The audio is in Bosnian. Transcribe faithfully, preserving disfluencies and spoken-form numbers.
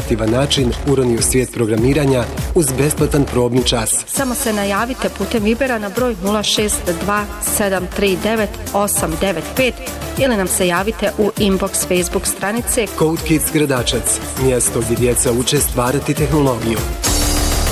interaktivan način uroni u svijet programiranja uz besplatan probni čas. Samo se najavite putem Vibera na broj nula šest dva sedam tri devet osam devet pet ili nam se javite u inbox Facebook stranice Code Kids Gradačac, mjesto gdje djeca uče stvarati tehnologiju.